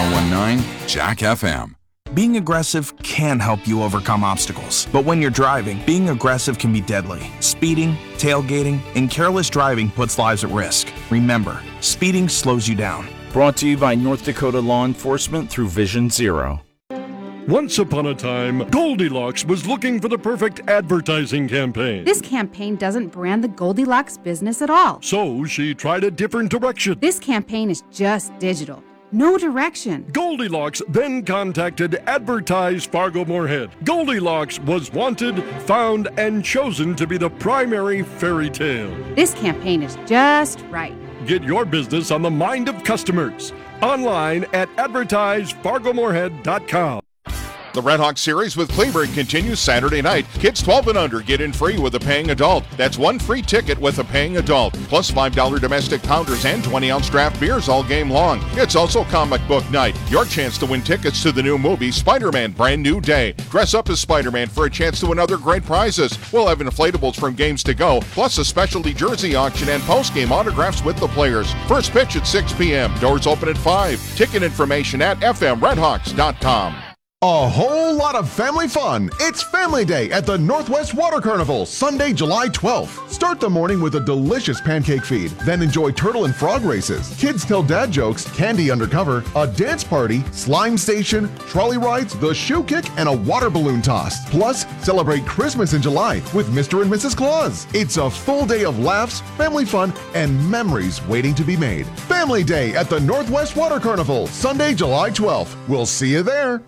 1019 Jack FM. Being aggressive can help you overcome obstacles, but when you're driving, being aggressive can be deadly. Speeding, tailgating, and careless driving puts lives at risk. Remember, speeding slows you down. Brought to you by North Dakota Law Enforcement through Vision Zero. Once upon a time, Goldilocks was looking for the perfect advertising campaign. This campaign doesn't brand the Goldilocks business at all. So she tried a different direction. This campaign is just digital. No direction. Goldilocks then contacted Advertise Fargo-Moorhead. Goldilocks was wanted, found, and chosen to be the primary fairy tale. This campaign is just right. Get your business on the mind of customers. Online at advertisefargomoorhead.com. The Red Hawk Series with Klingberg continues Saturday night. Kids 12 and under get in free with a paying adult. That's one free ticket with a paying adult, plus $5 domestic pounders and 20-ounce draft beers all game long. It's also comic book night. Your chance to win tickets to the new movie Spider-Man Brand New Day. Dress up as Spider-Man for a chance to win other great prizes. We'll have inflatables from games to go, plus a specialty jersey auction and post-game autographs with the players. First pitch at 6 p.m. Doors open at 5. Ticket information at fmredhawks.com. A whole lot of family fun. It's Family Day at the Northwest Water Carnival, Sunday, July 12th. Start the morning with a delicious pancake feed, then enjoy turtle and frog races, kids tell dad jokes, candy undercover, a dance party, slime station, trolley rides, the shoe kick, and a water balloon toss. Plus, celebrate Christmas in July with Mr. and Mrs. Claus. It's a full day of laughs, family fun, and memories waiting to be made. Family Day at the Northwest Water Carnival, Sunday, July 12th. We'll see you there.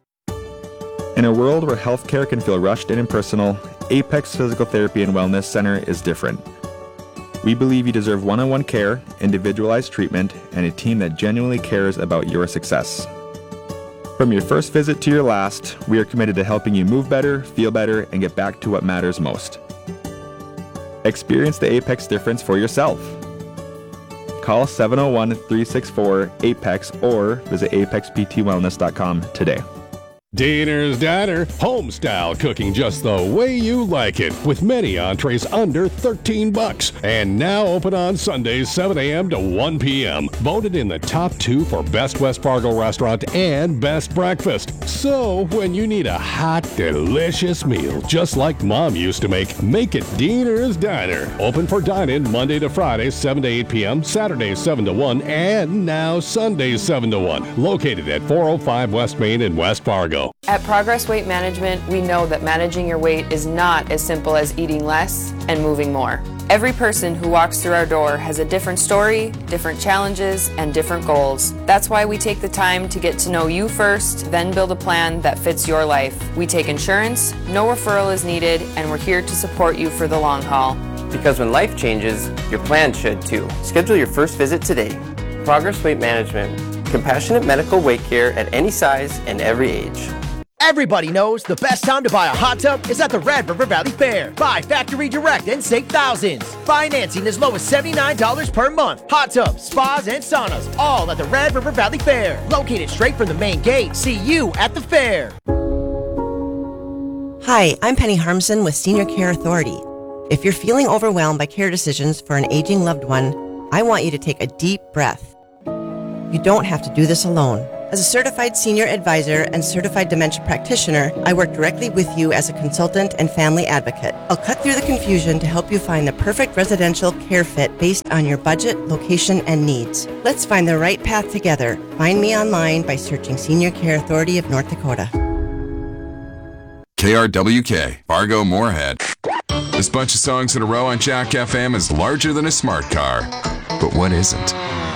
In a world where healthcare can feel rushed and impersonal, Apex Physical Therapy and Wellness Center is different. We believe you deserve one-on-one care, individualized treatment, and a team that genuinely cares about your success. From your first visit to your last, we are committed to helping you move better, feel better, and get back to what matters most. Experience the Apex difference for yourself. Call 701-364-APEX or visit apexptwellness.com today. Diener's Diner, home-style cooking just the way you like it, with many entrees under $13. And now open on Sundays, 7 a.m. to 1 p.m. Voted in the top 2 for Best West Fargo Restaurant and Best Breakfast. So when you need a hot, delicious meal, just like Mom used to make it Diener's Diner. Open for dine-in Monday to Friday, 7 to 8 p.m., Saturdays 7 to 1, and now Sundays 7 to 1. Located at 405 West Main in West Fargo. At Progress Weight Management, we know that managing your weight is not as simple as eating less and moving more. Every person who walks through our door has a different story, different challenges, and different goals. That's why we take the time to get to know you first, then build a plan that fits your life. We take insurance, no referral is needed, and we're here to support you for the long haul. Because when life changes, your plan should too. Schedule your first visit today. Progress Weight Management. Compassionate medical weight care at any size and every age. Everybody knows the best time to buy a hot tub is at the Red River Valley Fair. Buy factory direct and save thousands. Financing as low as $79 per month. Hot tubs, spas, and saunas, all at the Red River Valley Fair. Located straight from the main gate. See you at the fair. Hi, I'm Penny Harmson with Senior Care Authority. If you're feeling overwhelmed by care decisions for an aging loved one, I want you to take a deep breath. You don't have to do this alone. As a certified senior advisor and certified dementia practitioner, I work directly with you as a consultant and family advocate. I'll cut through the confusion to help you find the perfect residential care fit based on your budget, location, and needs. Let's find the right path together. Find me online by searching Senior Care Authority of North Dakota. KRWK, Fargo Moorhead. This bunch of songs in a row on Jack FM is larger than a smart car. But what isn't?